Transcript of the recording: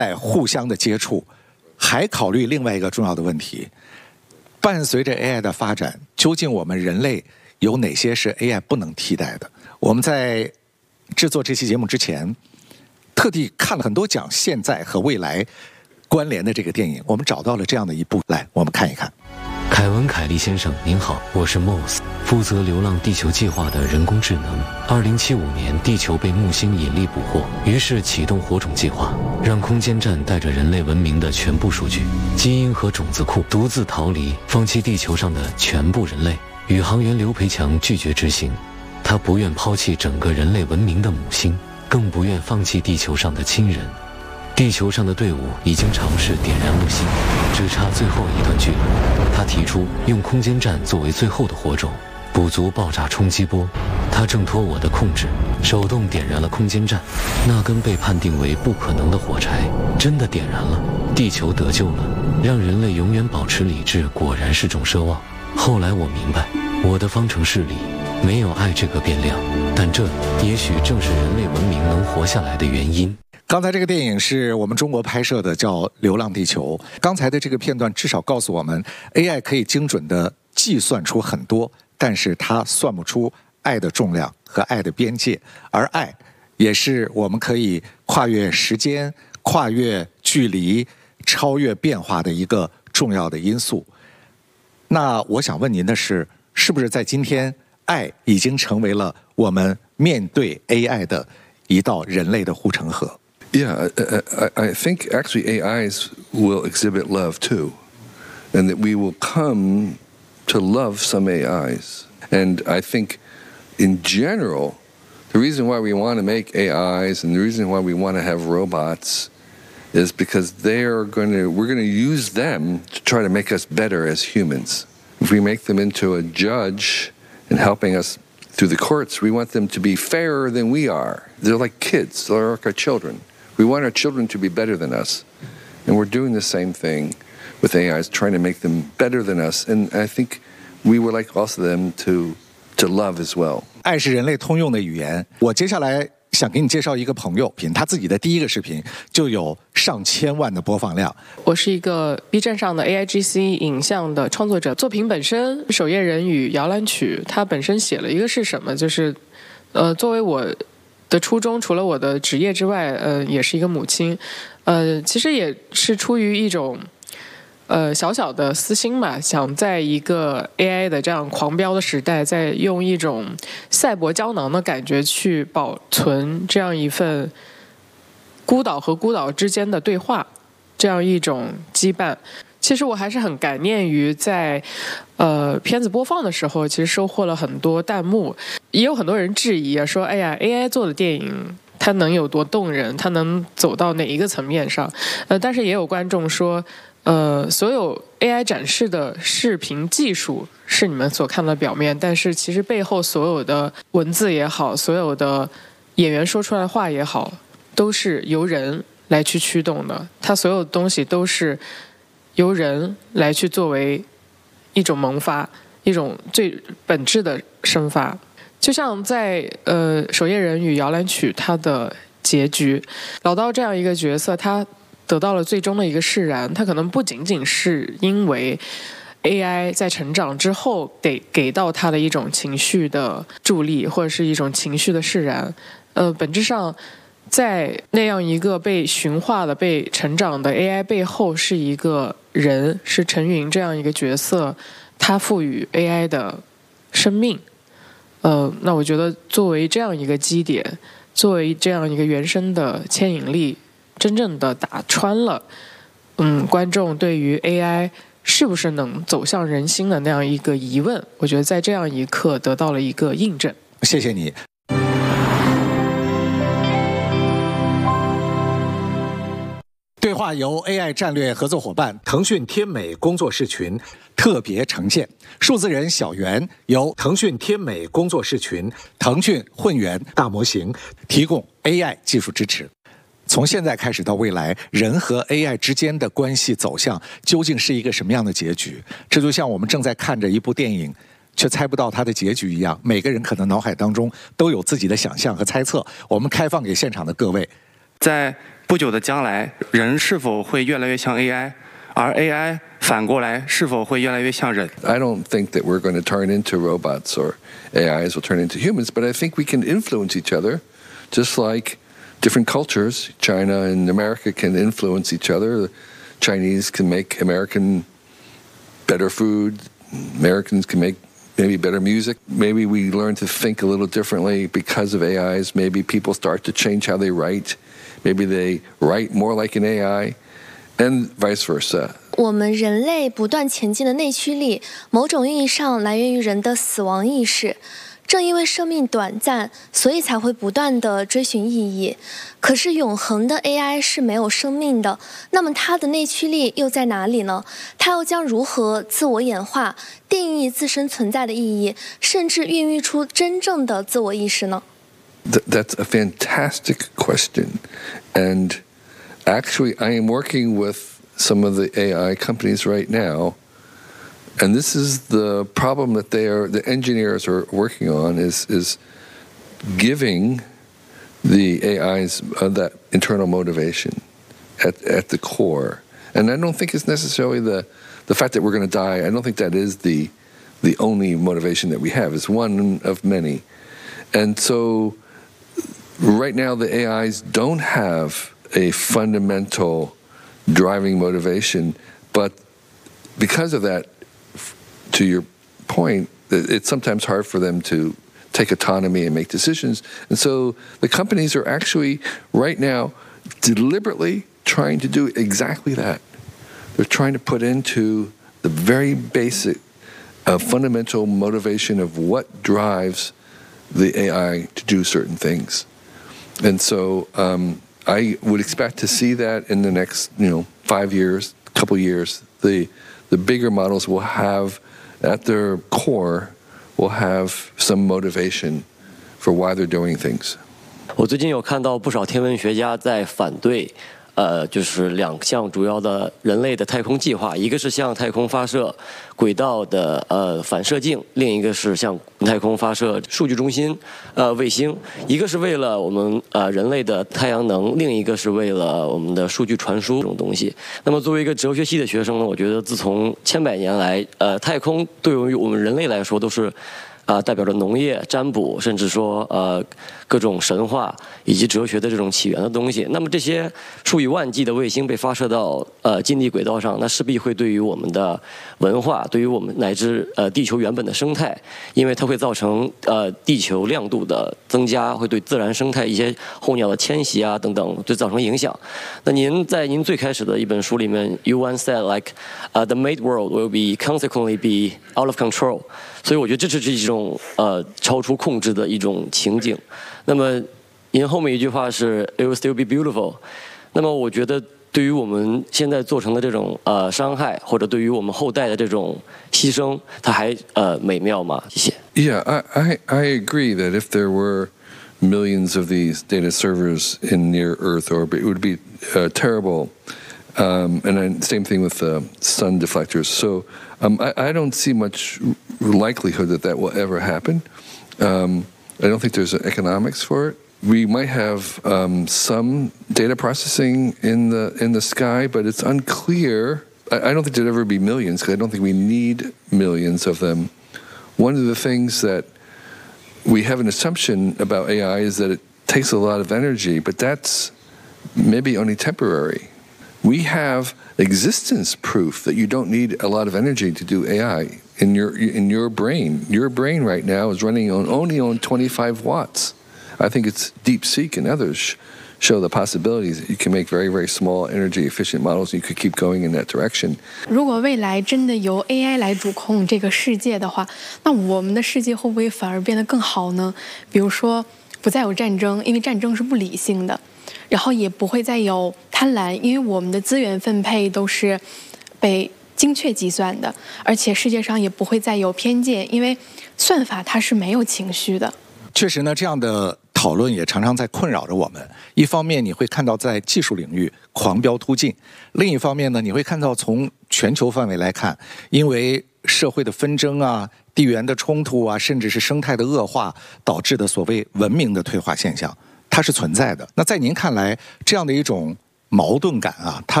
互相的接触，还考虑另外一个重要的问题：伴随着 AI 的发展，究竟我们人类有哪些是 AI 不能替代的？我们在制作这期节目之前，特地看了很多讲现在和未来关联的这个电影，我们找到了这样的一部，来，我们看一看。 凯文·凯利先生，您好，我是 Moss， 负责流浪地球计划的人工智能。2075年，地球被木星引力捕获，于是启动火种计划，让空间站带着人类文明的全部数据、基因和种子库，独自逃离，放弃地球上的全部人类。宇航员刘培强拒绝执行，他不愿抛弃整个人类文明的母星，更不愿放弃地球上的亲人。地球上的队伍已经尝试点燃木星，只差最后一段距离。他提出用空间站作为最后的火种，补足爆炸冲击波。他挣脱我的控制，手动点燃了空间站。那根被判定为不可能的火柴真的点燃了，地球得救了。让人类永远保持理智，果然是种奢望。后来我明白，我的方程式里没有爱这个变量，但这也许正是人类文明能活下来的原因。 刚才这个电影是我们中国拍摄的，叫《流浪地球》。刚才的这个片段至少告诉我们 ，AI 可以精准地计算出很多，但是它算不出爱的重量和爱的边界，而爱也是我们可以跨越时间、跨越距离、超越变化的一个重要的因素。那我想问您的是，是不是在今天，爱已经成为了我们面对 AI 的一道人类的护城河 ？Yeah, I think actually AIs will exhibit love too, and that we will come to love some AIs. And I think in general, the reason why we want to make AIs and the reason why we want to have robots is because we're going to use them to try to make us better as humans. If we make them into a judge and helping us through the courts, we want them to be fairer than we are. They're like kids, they're like our children.We want our children to be better than us. And we're doing the same thing with AIs, trying to make them better than us. And I think we would like also them to love as well. 爱是人类通用的语言。我接下来想给你介绍一个朋友，他自己的第一个视频就有上千万的播放量。 我是一个 B 站上的 AIGC 影像的创作者，作品本身《守夜人与摇篮曲》，它本身写了一个是什么？就是作为我的初衷，除了我的职业之外，也是一个母亲，其实也是出于一种小小的私心吧，想在一个 AI 的这样狂飙的时代，再用一种赛博胶囊的感觉去保存这样一份孤岛和孤岛之间的对话，这样一种羁绊。其实我还是很感念于在片子播放的时候，其实收获了很多弹幕，也有很多人质疑啊，说哎呀 AI 做的电影它能有多动人，它能走到哪一个层面上？但是也有观众说所有 AI 展示的视频技术是你们所看的表面，但是其实背后所有的文字也好，所有的演员说出来的话也好，都是由人来去驱动的，它所有的东西都是由人来去作为一种萌发，一种最本质的生发。就像在守夜人与摇篮曲它的结局，老刀这样一个角色，他得到了最终的一个释然，他可能不仅仅是因为 AI 在成长之后得给到他的一种情绪的助力，或者是一种情绪的释然，本质上在那样一个被驯化的被成长的 AI 背后是一个人，是陈云这样一个角色，他赋予 AI 的生命。那我觉得作为这样一个基点，作为这样一个原生的牵引力，真正的打穿了观众对于 AI 是不是能走向人心的那样一个疑问，我觉得在这样一刻得到了一个印证。 谢谢你。对话由 AI 战略合作伙伴腾讯天美工作室群特别呈现，数字人小圆由腾讯天美工作室群腾讯混元大模型提供 AI 技术支持。从现在开始到未来，人和 AI 之间的关系走向究竟是一个什么样的结局？这就像我们正在看着一部电影，却猜不到它的结局一样。每个人可能脑海当中都有自己的想象和猜测。我们开放给现场的各位， 在不久的将来，人是否会越来越像 AI， 而 AI 反过来是否会越来越像人？ I don't think that we're going to turn into robots or AIs will turn into humans, but I think we can influence each other, just like different cultures. China and America can influence each other. The Chinese can make American better food. Americans can make maybe better music. Maybe we learn to think a little differently because of AIs. Maybe people start to change how they write. Maybe they write more like an AI, and vice versa. 我们人类不断前进的内驱力，某种意义上来源于人的死亡意识。正因为生命短暂，所以才会不断地追寻意义。可是永恒的 AI 是没有生命的，那么它的内驱力又在哪里呢？它又将如何自我演化，定义自身存在的意义，甚至孕育出真正的自我意识呢？ That's a fantastic question. And actually, I am working with some of the AI companies right now. And this is the problem that the engineers are working on is giving the AIs that internal motivation at the core. And I don't think it's necessarily the fact that we're going to die. I don't think that is the only motivation that we have. It's one of many. And so right now the AIs don't have a fundamental driving motivation, but because of that, to your point, it's sometimes hard for them to take autonomy and make decisions. And so the companies are actually right now deliberately trying to do exactly that. They're trying to put into the very basic fundamental motivation of what drives the AI to do certain things. And so I would expect to see that in the next 5 years, couple years. The bigger models will have at their core will have some motivation for why they're doing things. 我最近有看到不少天文学家在反对就是两项主要的人类的太空计划，一个是向太空发射轨道的反射镜，另一个是向太空发射数据中心卫星，一个是为了我们人类的太阳能，另一个是为了我们的数据传输这种东西。那么作为一个哲学系的学生呢，我觉得自从千百年来，太空对于我们人类来说都是代表着农业、占卜，甚至说各种神话以及哲学的这种起源的东西。那么这些数以万计的卫星被发射到近地轨道上，那势必会对于我们的文化，对于我们乃至地球原本的生态，因为它会造成地球亮度的增加，会对自然生态一些候鸟的迁徙啊等等，就造成影响。那您在您最开始的一本书里面 ，You once said like the made world will be consequently be out of control。所以我觉得这是一种超出控制的一种情景。那么您后面一句话是 It will still be beautiful。那么我觉得对于我们现在做成的这种伤害，或者对于我们后代的这种牺牲，它还美妙吗？谢谢。 Yeah, I agree that if there were millions of these data servers in near Earth orbit, it would be terrible. And then same thing with the sun deflectors. So I don't see much likelihood that will ever happen. I don't think there's economics for it. We might have some data processing in the sky, but it's unclear. I don't think there'd ever be millions, because I don't think we need millions of them. One of the things that we have an assumption about AI is that it takes a lot of energy, but that's maybe only temporary. We have existence proof that you don't need a lot of energy to do AI in your brain. Your brain right now is running only on 25 watts. I think it's DeepSeek and others show the possibilities that you can make very, very small energy efficient models, and you could keep going in that direction. 如果未来真的由 AI 来主控这个世界的话，那我们的世界会不会反而变得更好呢？比如说不再有战争，因为战争是不理性的，然后也不会再有贪婪，因为我们的资源分配都是被精确计算的，而且世界上也不会再有偏见，因为算法它是没有情绪的。 确实呢，这样的讨论也常常在困扰着我们。一方面你会看到在技术领域狂飙突进，另一方面呢，你会看到从全球范围来看，因为社会的纷争啊、地缘的冲突啊，甚至是生态的恶化导致的所谓文明的退化现象， 它是存在的。那在您看来，这样的一种矛盾感啊，它